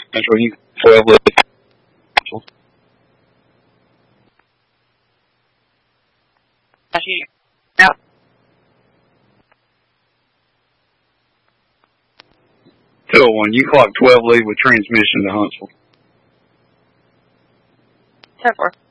Central, you 12 lead. Out. 201, you clock 12 lead with transmission to Huntsville. 10-4.